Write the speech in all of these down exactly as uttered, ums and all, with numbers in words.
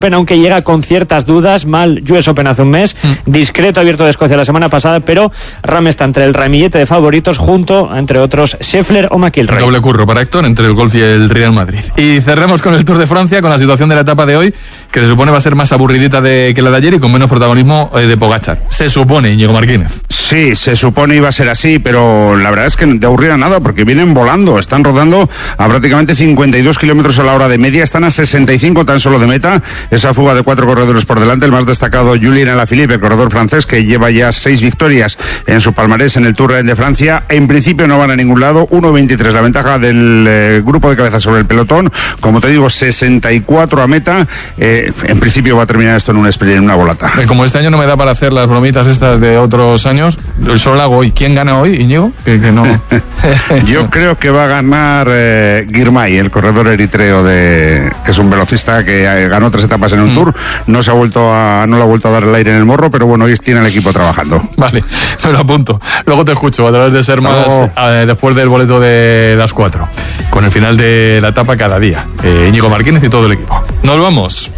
aunque llega con ciertas dudas. Mal U S Open hace un mes, mm. discreto Abierto de Escocia la semana pasada, pero Rahm está entre el ramillete de favoritos junto, entre otros, Scheffler o McIlroy. Doble curro para Héctor entre el golf y el Real Madrid. Y cerremos con el Tour de Francia, con la situación de la etapa de hoy, que se supone va a ser más aburridita de, que la de ayer y con menos protagonismo eh, de Pogačar. Se supone, Íñigo Martínez. Sí, se supone iba a ser así, pero la verdad es que de aburrida nada, porque vienen volando, están rodando a prácticamente cincuenta y dos kilómetros a la hora de media, están a sesenta y cinco tan solo de meta. Esa fuga de cuatro corredores por delante, el más destacado Julien Alaphilippe, el corredor francés que lleva ya seis victorias en su palmarés en el Tour de Francia. En principio no van a ningún lado, uno veintitrés la ventaja del eh, grupo de cabeza sobre el pelotón, como te digo, sesenta y cuatro a meta. Eh, en principio va a terminar esto en una, en una volata. Como este año no me da para hacer las bromitas estas de otros años, solo hago hoy. ¿Quién gana hoy, Íñigo? Que, que no. Yo creo que va a ganar eh, Girmay, el corredor eritreo de que es un velocista que eh, ganó tres etapas en un mm. Tour, no se ha vuelto a no le ha vuelto a dar el aire en el morro, pero bueno, hoy tiene el equipo trabajando. Vale, me lo apunto. Luego te escucho a través de Ser Más oh. eh, después del boleto de las cuatro, con el final de la etapa cada día. Eh, Íñigo Martínez y todo el equipo. Nos vamos.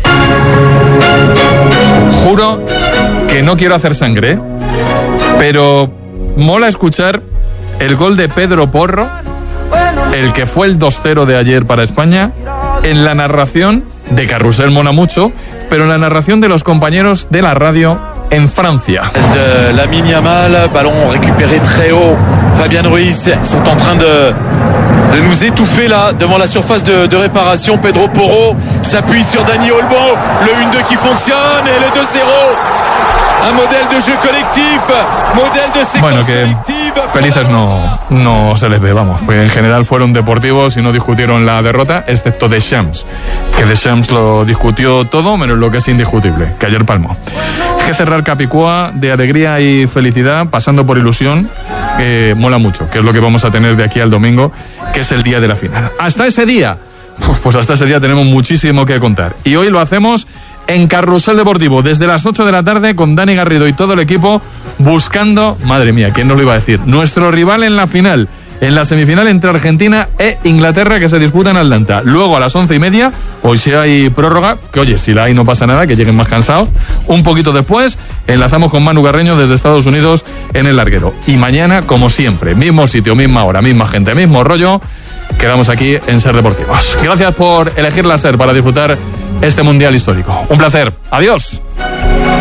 Juro que no quiero hacer sangre, pero mola escuchar el gol de Pedro Porro, el que fue el dos cero de ayer para España, en la narración de Carrusel mola mucho, pero en la narración de los compañeros de la radio en Francia. De Lamine Yamal, ballon récupéré très haut. Fabien Ruiz sont en train de, de nous étouffer là devant la surface de, de réparation. Pedro Porro s'appuie sur Dani Olmo, le uno dos qui fonctionne et le dos cero. Un modèle de jeu collectif, modèle de séquence bueno, que collective. Felices no, no se les ve, vamos, pues en general fueron deportivos y no discutieron la derrota, excepto Deschamps, que Deschamps lo discutió todo menos lo que es indiscutible, que ayer palmó. Es que cerrar Capicúa de alegría y felicidad, pasando por ilusión, que mola mucho, que es lo que vamos a tener de aquí al domingo, que es el día de la final. Hasta ese día, pues hasta ese día tenemos muchísimo que contar. Y hoy lo hacemos en Carrusel Deportivo, desde las ocho de la tarde, con Dani Garrido y todo el equipo, buscando, madre mía, ¿quién nos lo iba a decir? Nuestro rival en la final, en la semifinal entre Argentina e Inglaterra, que se disputa en Atlanta. Luego a las once y media, hoy si hay prórroga, que oye, si la hay no pasa nada, que lleguen más cansados. Un poquito después, enlazamos con Manu Carreño desde Estados Unidos en el larguero. Y mañana, como siempre, mismo sitio, misma hora, misma gente, mismo rollo, quedamos aquí en Ser Deportivos. Gracias por elegir la Ser para disfrutar este mundial histórico. Un placer. Adiós.